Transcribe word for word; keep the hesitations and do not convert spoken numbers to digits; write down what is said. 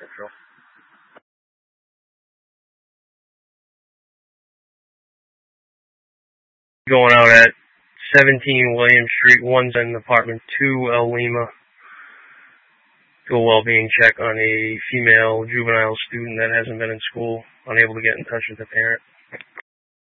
Central. Going out at seventeen William Street, one's in apartment two, El Lima. Do a well-being check on a female juvenile student that hasn't been in school, unable to get in touch with the parent.